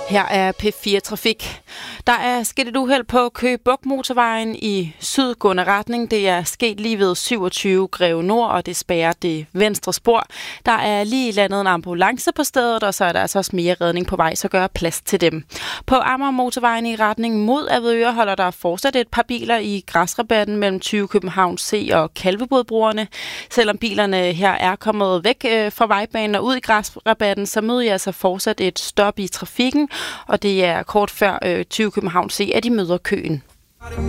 Her er P4 Trafik. Der er sket et uheld på Køge Bugt motorvejen i sydgående retning. Det er sket lige ved 27 Greve Nord, og det spærrer det venstre spor. Der er lige landet en ambulance på stedet, og så er der altså også mere redning på vej, så gør plads til dem. På Amager motorvejen i retning mod Avedøre holder der fortsat et par biler i græsrabatten mellem 20 København C og Kalvebodbroerne. Selvom bilerne her er kommet væk fra vejbanen og ud i græsrabatten, så møder jeg altså fortsat et stop i trafikken, og det er kort før 20 København C, at de møder køen.